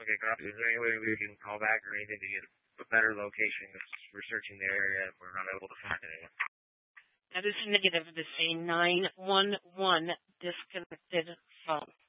Okay, copy. Is there any way we can call back or anything to get a better location? Because we're searching the area and we're not able to find anyone. That is negative. The same 911 disconnected phone.